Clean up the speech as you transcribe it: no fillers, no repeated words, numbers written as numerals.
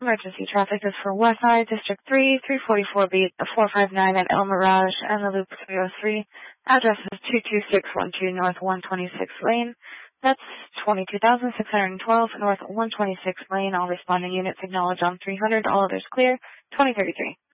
Emergency traffic is for West Side, District 3, 344B, 459 at El Mirage, and the Loop 303. Address is 22612 North 126 Lane. That's 22,612 North 126 Lane. All responding units acknowledge on 300. All others clear. 2033.